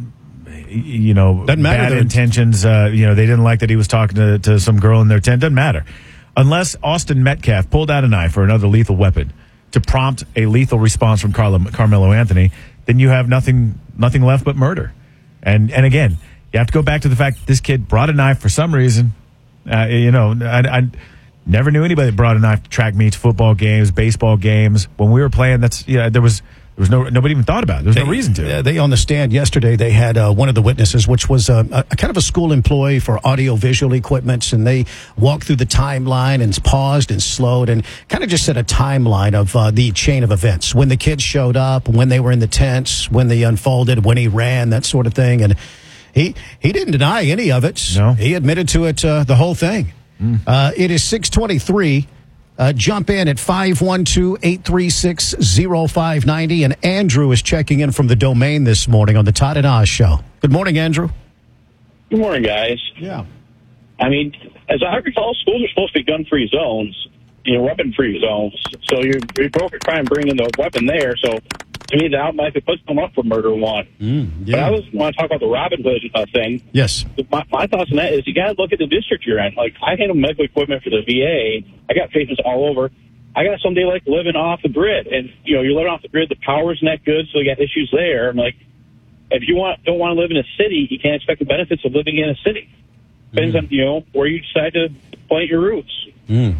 you know, doesn't matter. bad intentions, uh, you know, they didn't like that he was talking to, to some girl in their tent, doesn't matter. Unless Austin Metcalf pulled out a knife or another lethal weapon to prompt a lethal response from Carlo, Carmelo Anthony, then you have nothing nothing left but murder. And and again, you have to go back to the fact that this kid brought a knife for some reason. Uh, you know, I... I Never knew anybody that brought a knife to track meets, football games, baseball games. When we were playing, that's yeah. There was there was no nobody even thought about it. There was they, no reason to. Uh, they on the stand yesterday. They had uh, one of the witnesses, which was uh, a, a kind of a school employee for audio visual equipment, and they walked through the timeline and paused and slowed and kind of just set a timeline of uh, the chain of events when the kids showed up, when they were in the tents, when they unfolded, when he ran, that sort of thing. And he he didn't deny any of it. No, he admitted to it, uh, the whole thing. Uh, it is six twenty-three. Uh, jump in at five one two, eight three six, zero five nine zero. And Andrew is checking in from the Domain this morning on the Todd and Oz Show. Good morning, Andrew. Good morning, guys. Yeah. I mean, as I recall, schools are supposed to be gun-free zones, you know, weapon-free zones. So you're, you're broke at trying to bring in the weapon there. So to me, that might be put them up for murder one. Mm, yeah. But I was want to talk about the Robin Hood uh, thing. Yes. My, my thoughts on that is you got to look at the district you're in. Like, I handle medical equipment for the V A. I got patients all over. I got some day like living off the grid, and you know, you're living off the grid. The power's not good, so you got issues there. I'm like, if you want don't want to live in a city, you can't expect the benefits of living in a city. Depends mm. on you know where you decide to plant your roots. Mm.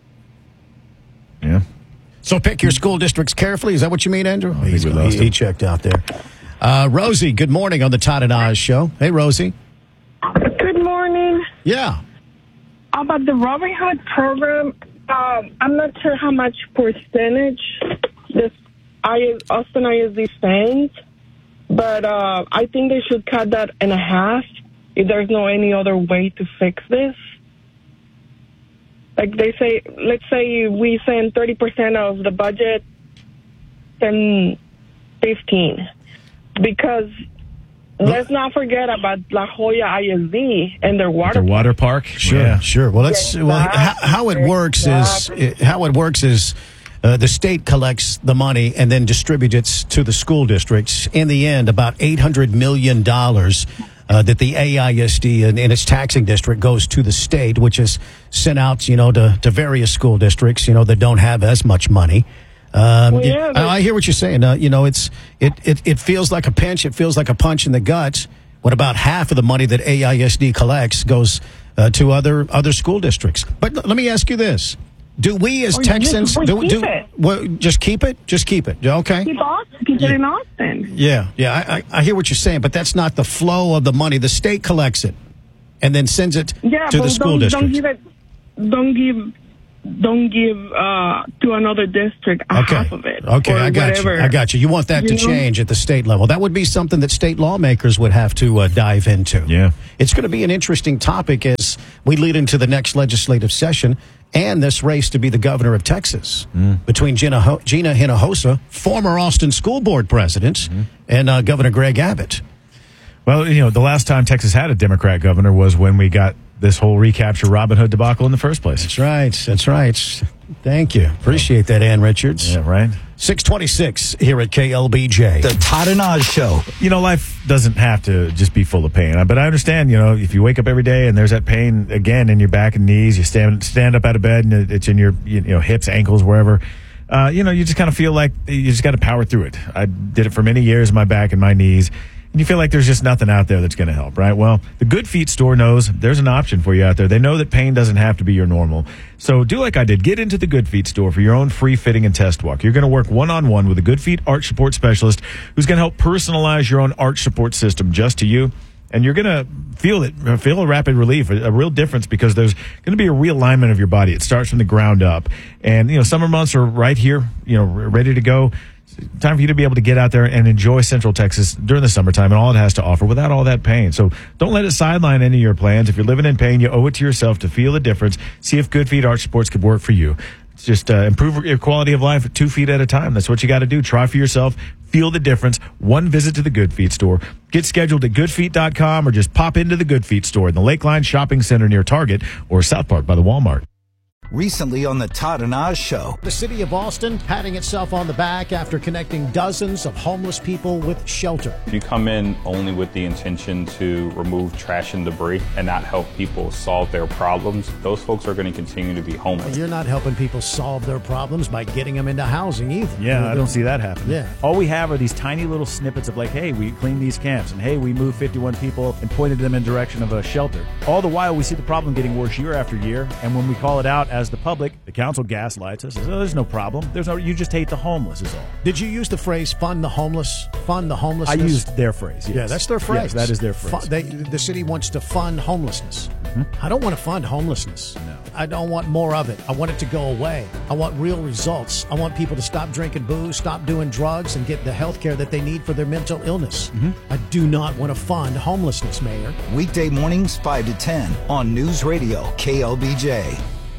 Yeah. So pick your school districts carefully. Is that what you mean, Andrew? Oh, He's, he, he, he checked out there. Uh, Rosie, good morning on the Todd and Oz Show. Hey, Rosie. Good morning. Yeah. About the Robin Hood program, um, I'm not sure how much percentage this I, Austin I S D spends, but uh, I think they should cut that in half if there's no any other way to fix this. Like they say, let's say we send thirty percent of the budget than fifteen. Because let's not forget about La Jolla I S D and their water Their water park? Sure, Yeah. sure. Well, let's. Well, how, how it works is how it works is uh, the state collects the money and then distributes it to the school districts. In the end, about eight hundred million dollars uh, that the A I S D in, in its taxing district goes to the state, which is sent out, you know, to, to various school districts, you know, that don't have as much money. Um, Well, yeah, it- I I hear what you're saying. Uh, you know, it's it, it it feels like a pinch. It feels like a punch in the gut. When about half of the money that A I S D collects goes uh, to other other school districts. But l- let me ask you this: do we as Or you just- Texans we do, keep do it. well, just keep it? Just keep it. Okay. Keep Austin, keep it in Austin. Yeah, yeah. I, I, I hear what you're saying, but that's not the flow of the money. The state collects it and then sends it Yeah, to but the school don't, district. don't give it. Don't give. Don't give uh, to another district a Okay. half of it. Okay, or I got whatever. you. I got you. You want that You to know? change at the state level. That would be something that state lawmakers would have to uh, dive into. Yeah. It's going to be an interesting topic as we lead into the next legislative session and this race to be the governor of Texas between Gina, Ho- Gina Hinojosa, former Austin School Board president, and uh, Governor Greg Abbott. Well, you know, the last time Texas had a Democrat governor was when we got this whole recapture Robin Hood debacle in the first place. That's right. That's right. Thank you. Appreciate that, Ann Richards. Yeah, right? six twenty-six here at K L B J. The Todd and Oz Show. You know, life doesn't have to just be full of pain. But I understand, you know, if you wake up every day and there's that pain again in your back and knees, you stand stand up out of bed and it's in your, you know, hips, ankles, wherever. Uh, you know, you just kind of feel like you just got to power through it. I did it for many years, my back and my knees. And you feel like there's just nothing out there that's going to help, right? Well, the Good Feet store knows there's an option for you out there. They know that pain doesn't have to be your normal. So do like I did. Get into the Good Feet store for your own free fitting and test walk. You're going to work one-on-one with a Good Feet arch support specialist who's going to help personalize your own arch support system just to you. And you're going to feel it, feel a rapid relief, a, a real difference because there's going to be a realignment of your body. It starts from the ground up. And, you know, summer months are right here, you know, ready to go. Time for you to be able to get out there and enjoy Central Texas during the summertime and all it has to offer without all that pain. So don't let it sideline any of your plans. If you're living in pain, you owe it to yourself to feel the difference. See if Good Feet Arch Supports could work for you. It's just uh, improve your quality of life two feet at a time. That's what you got to do. Try for yourself. Feel the difference. One visit to the Good Feet store. Get scheduled at good feet dot com or just pop into the Good Feet store in the Lakeline Shopping Center near Target or South Park by the Walmart. Recently on the Todd and Oz Show. The city of Austin patting itself on the back after connecting dozens of homeless people with shelter. If you come in only with the intention to remove trash and debris and not help people solve their problems, those folks are going to continue to be homeless. You're not helping people solve their problems by getting them into housing either. Yeah, I don't see that happening. Yeah. All we have are these tiny little snippets of like, hey, we cleaned these camps, and hey, we moved fifty-one people and pointed them in direction of a shelter. All the while, we see the problem getting worse year after year, and when we call it out as the public, the council gaslights us. Says, oh, there's no problem. There's no. You just hate the homeless, is all. Did you use the phrase "fund the homeless"? Fund the homelessness. I used their phrase. Yes. Yeah, that's their phrase. Yes, that is their phrase. Fu- they, the city wants to fund homelessness. Mm-hmm. I don't want to fund homelessness. No. I don't want more of it. I want it to go away. I want real results. I want people to stop drinking booze, stop doing drugs, and get the health care that they need for their mental illness. Mm-hmm. I do not want to fund homelessness, Mayor. Weekday mornings five to ten on News Radio K L B J.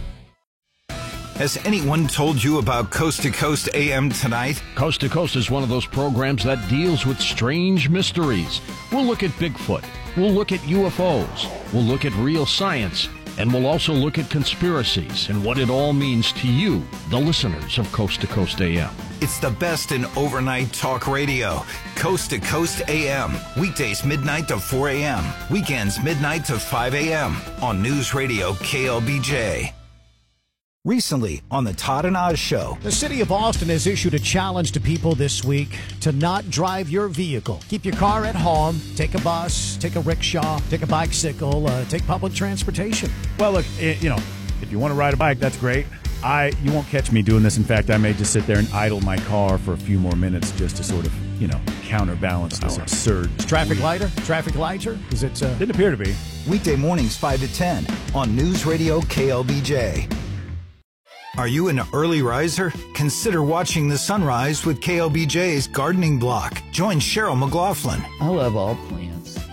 Has anyone told you about Coast to Coast A M tonight? Coast to Coast is one of those programs that deals with strange mysteries. We'll look at Bigfoot. We'll look at U F Os. We'll look at real science. And we'll also look at conspiracies and what it all means to you, the listeners of Coast to Coast A M. It's the best in overnight talk radio. Coast to Coast A M. Weekdays midnight to four a.m. Weekends midnight to five a.m. on News Radio K L B J. Recently on the Todd and Oz Show. The city of Austin has issued a challenge to people this week to not drive your vehicle. Keep your car at home. Take a bus, take a rickshaw, take a bicycle, uh, take public transportation. Well, look, it, you know, if you want to ride a bike, that's great. I you won't catch me doing this. In fact, I may just sit there and idle my car for a few more minutes just to sort of, you know, counterbalance this absurd. Is traffic lighter? Traffic lighter? Is it? Uh... Didn't appear to be. Weekday mornings five to ten on News Radio K L B J. Are you an early riser? Consider watching the sunrise with K L B J's Gardening Block. Join Cheryl McLaughlin. I love all plants,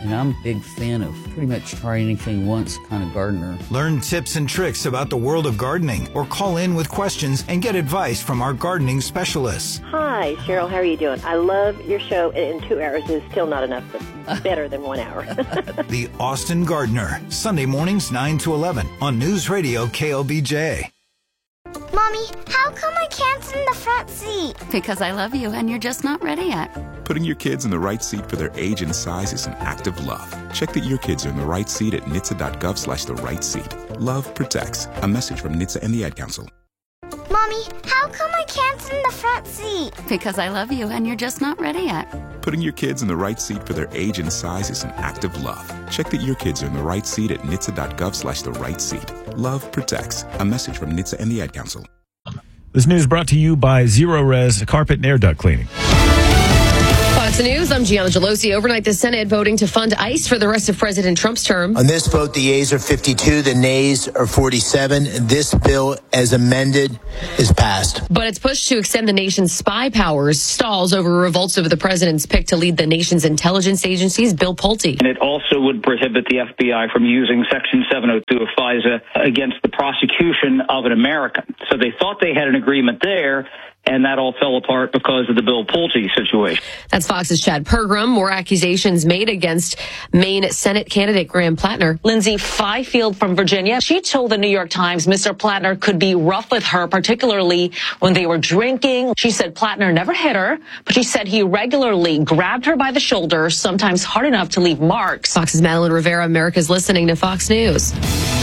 And I'm a big fan of pretty much try anything once kind of gardener. Learn tips and tricks about the world of gardening or call in with questions and get advice from our gardening specialists. Hi, Cheryl. How are you doing? I love your show, and two hours is still not enough, but better than one hour. The Austin Gardener, Sunday mornings nine to eleven on News Radio K L B J. Mommy, how come I can't sit in the front seat? Because I love you and you're just not ready yet. Putting your kids in the right seat for their age and size is an act of love. Check that your kids are in the right seat at N H T S A dot gov slash the right seat. Love protects. A message from N H T S A and the Ad Council. Mommy, how come I can't sit in the front seat? Because I love you and you're just not ready yet. Putting your kids in the right seat for their age and size is an act of love. Check that your kids are in the right seat at N H T S A dot gov slash the right seat. Love protects. A message from N H T S A and the Ad Council. This news brought to you by Zero Res Carpet and Air Duct Cleaning. Fox News, I'm Gianna Gelosi. Overnight, the Senate voting to fund ICE for the rest of President Trump's term. On this vote, the yeas are fifty-two, the nays are forty-seven. This bill, as amended, is passed. But it's pushed to extend the nation's spy powers, stalls over revolts over the president's pick to lead the nation's intelligence agencies, Bill Pulte. And it also would prohibit the F B I from using Section seven oh two of FISA against the prosecution of an American. So they thought they had an agreement there, and that all fell apart because of the Bill Pulte situation. That's Fox's Chad Pergram. More accusations made against Maine Senate candidate Graham Plattner. Lindsay Fifield from Virginia. She told the New York Times Mister Plattner could be rough with her, particularly when they were drinking. She said Plattner never hit her, but she said he regularly grabbed her by the shoulder, sometimes hard enough to leave marks. Fox's Madeline Rivera. America's listening to Fox News.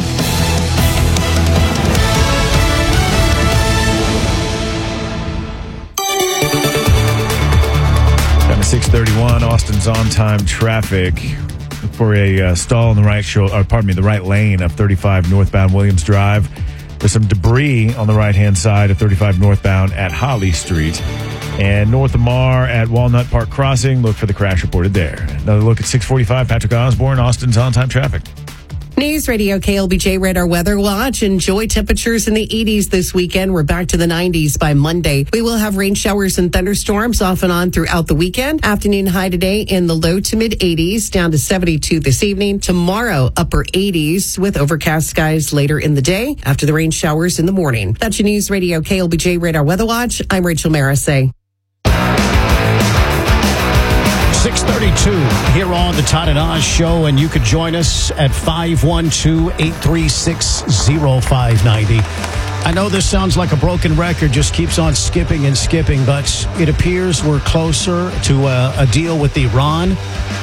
six thirty-one, Austin's on-time traffic. Look for a uh, stall in the right shoulder, or pardon me, the right lane of thirty-five northbound Williams Drive. There's some debris on the right-hand side of thirty-five northbound at Holly Street. And north of Mar at Walnut Park Crossing, look for the crash reported there. Another look at six forty-five, Patrick Osborne, Austin's on-time traffic. News Radio K L B J Radar Weather Watch. Enjoy temperatures in the eighties this weekend. We're back to the nineties by Monday. We will have rain showers and thunderstorms off and on throughout the weekend. Afternoon high today in the low to mid eighties, down to seventy-two this evening. Tomorrow, upper eighties with overcast skies later in the day after the rain showers in the morning. That's your News Radio K L B J Radar Weather Watch. I'm Rachel Marisay. six thirty-two here on the Todd and Oz Show, and you could join us at five one two, eight three six, zero five nine zero. I know this sounds like a broken record, just keeps on skipping and skipping, but it appears we're closer to a, a deal with Iran.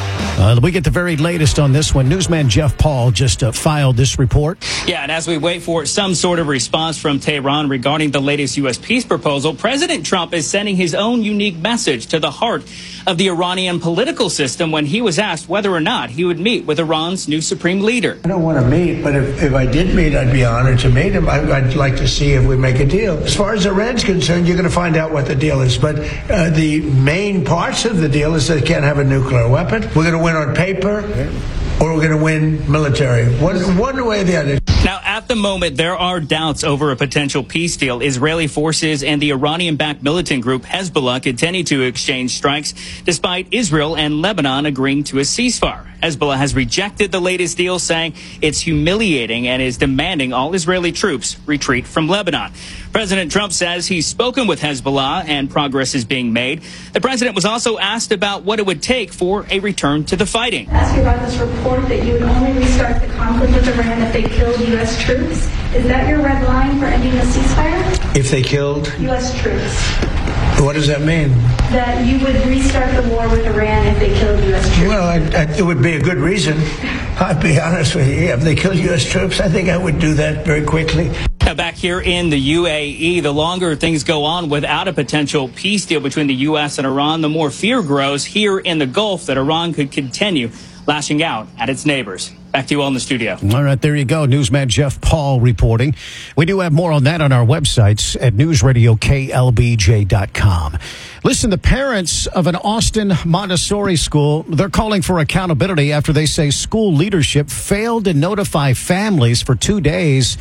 Uh, we get the very latest on this one. Newsman Jeff Paul just uh, filed this report. Yeah, and as we wait for some sort of response from Tehran regarding the latest U S peace proposal, President Trump is sending his own unique message to the heart of the Iranian political system when he was asked whether or not he would meet with Iran's new supreme leader. I don't want to meet, but if, if I did meet, I'd be honored to meet him. I, I'd like to see if we make a deal. As far as Iran's concerned, you're going to find out what the deal is. But uh, the main parts of the deal is they can't have a nuclear weapon. We're going to win on paper, or we're going to win military. One, one way or the other. Now, at the moment, there are doubts over a potential peace deal. Israeli forces and the Iranian-backed militant group Hezbollah continue to exchange strikes, despite Israel and Lebanon agreeing to a ceasefire. Hezbollah has rejected the latest deal, saying it's humiliating and is demanding all Israeli troops retreat from Lebanon. President Trump says he's spoken with Hezbollah and progress is being made. The president was also asked about what it would take for a return to the fighting. Ask you about this report that you would only restart the conflict with Iran if they killed U S troops. Is that your red line for ending the ceasefire? If they killed U S troops. What does that mean? That you would restart the war with Iran if they killed U S troops. Well, I, I, it would be a good reason. I'll be honest with you. If they killed U S troops, I think I would do that very quickly. Now, back here in the U A E, the longer things go on without a potential peace deal between the U S and Iran, the more fear grows here in the Gulf that Iran could continue lashing out at its neighbors. Back to you all in the studio. All right, there you go. Newsman Jeff Paul reporting. We do have more on that on our websites at news radio K L B J dot com. Listen, the parents of an Austin Montessori school, they're calling for accountability after they say school leadership failed to notify families for two days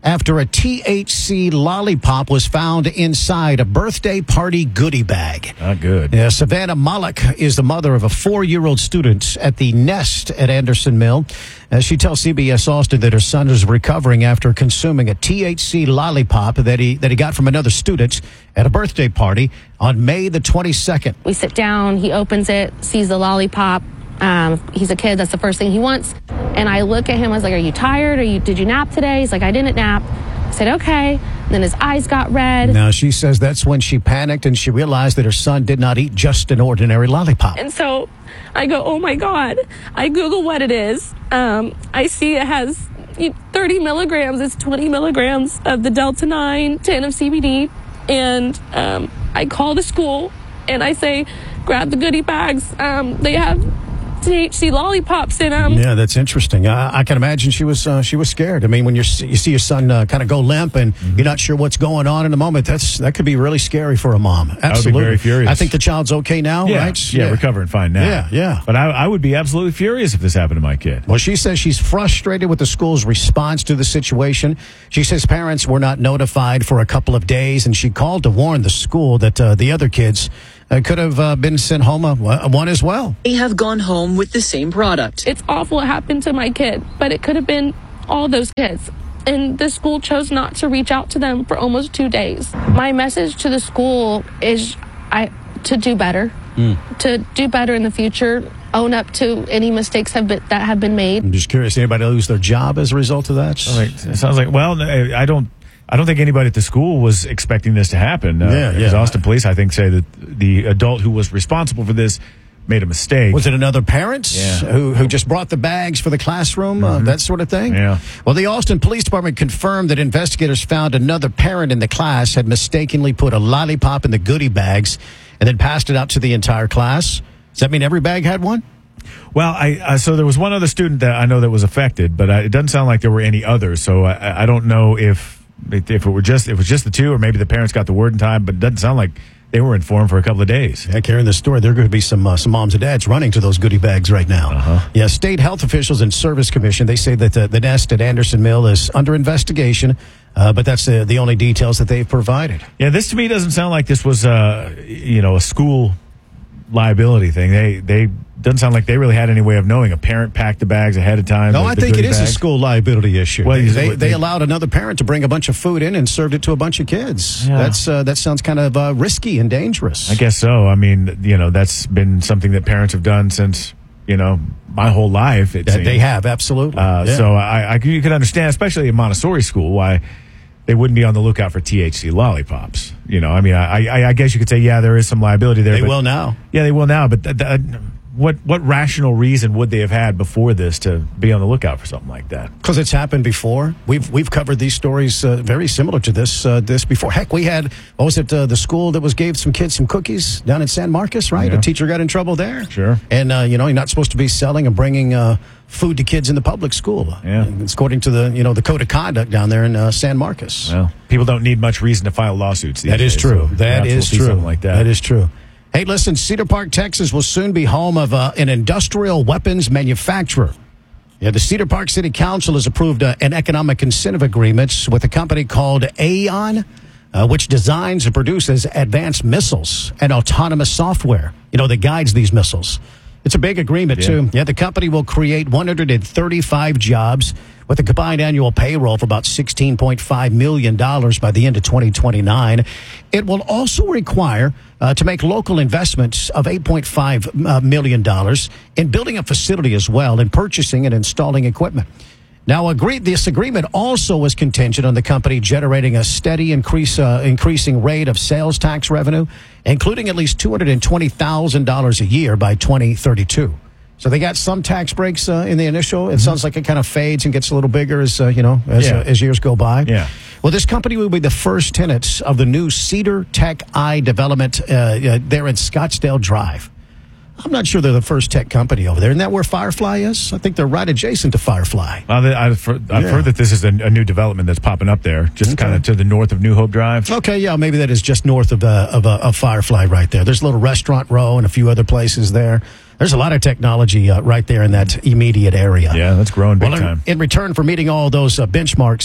after a T H C lollipop was found inside a birthday party goodie bag. Not good. Yeah, Savannah Malik is the mother of a four-year-old student at the Nest at Anderson Mill. As she tells C B S Austin that her son is recovering after consuming a T H C lollipop that he that he got from another student at a birthday party on May the twenty-second. We sit down, he opens it, sees the lollipop. Um, he's a kid, that's the first thing he wants. And I look at him, I was like, are you tired? Are you, did you nap today? He's like, I didn't nap. I said, okay. And then his eyes got red. Now, she says that's when she panicked and she realized that her son did not eat just an ordinary lollipop. And so I go, oh my God. I Google what it is. Um, I see it has thirty milligrams. It's twenty milligrams of the Delta nine, ten of C B D. And um, I call the school and I say, grab the goodie bags. Um, they have T H C lollipops in them. Yeah, that's interesting. I, I can imagine she was uh, she was scared. I mean, when you're, you see your son uh, kind of go limp and mm-hmm. you're not sure what's going on in the moment, that's that could be really scary for a mom. Absolutely. I would be very furious. I think the child's okay now, yeah, right? Yeah, yeah, recovering fine now. Yeah, yeah. But I, I would be absolutely furious if this happened to my kid. Well, she says she's frustrated with the school's response to the situation. She says parents were not notified for a couple of days, and she called to warn the school that uh, the other kids uh, could have uh, been sent home uh, one as well. They have gone home with the same product. It's awful what happened to my kid, but it could have been all those kids. And the school chose not to reach out to them for almost two days. My message to the school is I to do better, mm. to do better in the future, own up to any mistakes have been, that have been made. I'm just curious, anybody lose their job as a result of that? It sounds like, well, I don't I don't think anybody at the school was expecting this to happen. Uh, yeah, yeah. Austin police, I think, say that the adult who was responsible for this made a mistake. Was it another parent yeah. who, who just brought the bags for the classroom, mm-hmm. uh, that sort of thing? Yeah. Well, the Austin Police Department confirmed that investigators found another parent in the class had mistakenly put a lollipop in the goodie bags and then passed it out to the entire class. Does that mean every bag had one? Well, I uh, so there was one other student that I know that was affected, but uh, it doesn't sound like there were any others. So I, I don't know if if it were just if it was just the two, or maybe the parents got the word in time. But it doesn't sound like they were informed for a couple of days. Yeah, carrying the story, there are going to be some uh, some moms and dads running to those goodie bags right now. Uh-huh. Yeah, state health officials and service commission, they say that uh, the Nest at Anderson Mill is under investigation, uh, but that's uh, the only details that they've provided. Yeah, this to me doesn't sound like this was uh, you know a school liability thing. They they doesn't sound like they really had any way of knowing. A parent packed the bags ahead of time. No, the, I the think it is bags. a school liability issue. Well, they, they, they, they allowed another parent to bring a bunch of food in and served it to a bunch of kids. Yeah. That's uh, that sounds kind of uh, risky and dangerous. I guess so. I mean, you know, that's been something that parents have done since, you know, my whole life. It That seems. they have, absolutely. Uh, Yeah. So I, I, you can understand, especially in Montessori school, why they wouldn't be on the lookout for T H C lollipops. You know, I mean, I, I, I guess you could say, yeah, there is some liability there. They but, will now. Yeah, they will now. But th- th- what what rational reason would they have had before this to be on the lookout for something like that? Because it's happened before. We've we've covered these stories uh, very similar to this uh, this before. Heck, we had what was it? Uh, the school that was gave some kids some cookies down in San Marcos, right? Yeah. A teacher got in trouble there. Sure. And uh, you know, you're not supposed to be selling and bringing uh, food to kids in the public school. Yeah. And it's according to the you know the code of conduct down there in uh, San Marcos. Well, people don't need much reason to file lawsuits. These That is days, true. so That perhaps is we'll see true. Something like that. That is true. Hey, listen, Cedar Park, Texas will soon be home of uh, an industrial weapons manufacturer. Yeah, the Cedar Park City Council has approved uh, an economic incentive agreement with a company called Aeon, uh, which designs and produces advanced missiles and autonomous software, you know, that guides these missiles. It's a big agreement, Yeah. too. Yeah, the company will create one hundred thirty-five jobs with a combined annual payroll of about sixteen point five million dollars by the end of twenty twenty-nine. It will also require uh, to make local investments of eight point five million dollars in building a facility as well and purchasing and installing equipment. Now, agree, this agreement also was contingent on the company generating a steady increase, uh, increasing rate of sales tax revenue, including at least two hundred twenty thousand dollars a year by twenty thirty-two. So they got some tax breaks uh, in the initial. It mm-hmm. sounds like it kind of fades and gets a little bigger as uh, you know as, Yeah. uh, as years go by. Yeah. Well, this company will be the first tenant of the new Cedar Tech Eye development uh, uh, there in Scottsdale Drive. I'm not sure they're the first tech company over there. Isn't that where Firefly is? I think they're right adjacent to Firefly. Well, I've, I've Yeah. heard that this is a, a new development that's popping up there, just Okay. kind of to the north of New Hope Drive. Okay, yeah, maybe that is just north of uh, of, uh, of Firefly right there. There's a little restaurant row and a few other places there. There's a lot of technology uh, right there in that immediate area. Yeah, that's growing big well, in, time. in return for meeting all those uh, benchmarks,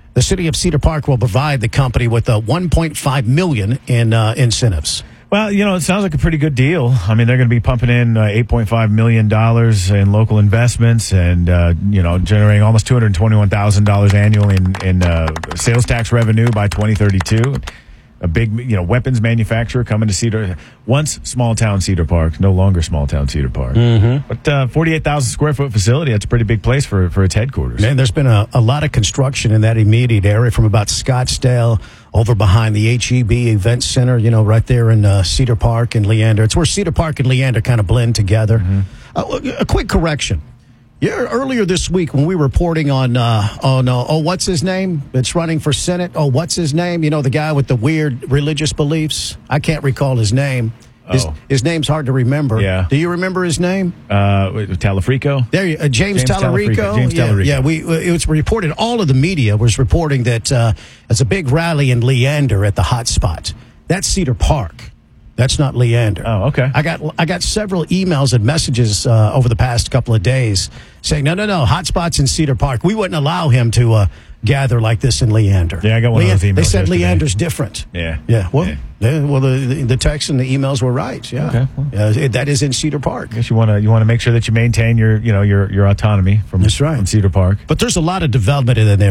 The city of Cedar Park will provide the company with a one point five million dollars in uh, incentives. Well, you know, it sounds like a pretty good deal. I mean, they're going to be pumping in uh, eight point five million dollars in local investments and, uh, you know, generating almost two hundred twenty-one thousand dollars annually in, in uh, sales tax revenue by twenty thirty-two. A big, you know, weapons manufacturer coming to Cedar. Once small town Cedar Park, no longer small town Cedar Park. Mm-hmm. But uh, forty-eight thousand square foot facility, that's a pretty big place for, for its headquarters. Man, there's been a, a lot of construction in that immediate area from about Scottsdale over behind the H E B Event Center, you know, right there in uh, Cedar Park and Leander. It's where Cedar Park and Leander kind of blend together. Mm-hmm. Uh, a quick correction. Yeah, earlier this week when we were reporting on, uh, on uh, oh, what's his name? It's running for Senate. Oh, what's his name? You know, the guy with the weird religious beliefs. I can't recall his name. His, oh. his name's hard to remember. Yeah. Do you remember his name? Uh, Talafrico? There you uh, James, James Talarico. Talarico. James yeah, Talarico. Yeah, we, it was reported, all of the media was reporting that uh, there's a big rally in Leander at the hot spot. That's Cedar Park. That's not Leander. Oh, okay. I got I got several emails and messages uh, over the past couple of days saying, no, no, no, hotspots in Cedar Park. We wouldn't allow him to uh, gather like this in Leander. Yeah, I got one Le- of those emails They said yesterday. Leander's different. Yeah. Yeah, well, Yeah. yeah, well the, the, the text and the emails were right. Yeah, Okay, well. uh, it, that is in Cedar Park. I guess you want to you want to make sure that you maintain your you know your your autonomy from, That's right. from Cedar Park. But there's a lot of development in there.